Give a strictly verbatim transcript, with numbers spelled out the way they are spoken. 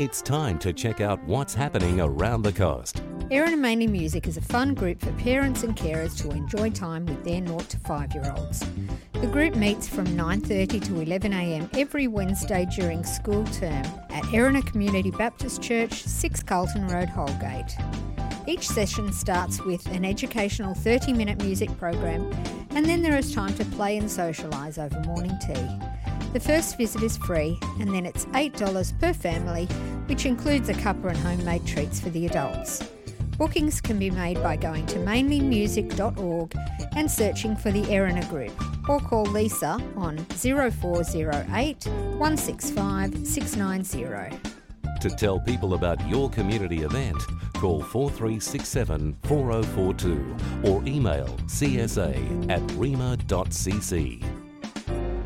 It's time to check out what's happening around the coast. Erina Mainly Music is a fun group for parents and carers to enjoy time with their zero to five year olds. The group meets from nine thirty to eleven a m every Wednesday during school term at Erina Community Baptist Church, six Carlton Road, Holgate. Each session starts with an educational thirty minute music program, and then there is time to play and socialise over morning tea. The first visit is free, and then it's eight dollars per family, which includes a cuppa and homemade treats for the adults. Bookings can be made by going to mainly music dot org and searching for the Erina Group, or call Lisa on zero four zero eight, one six five, six nine zero. To tell people about your community event, call four three six seven, four oh four two or email c s a at rima dot c c.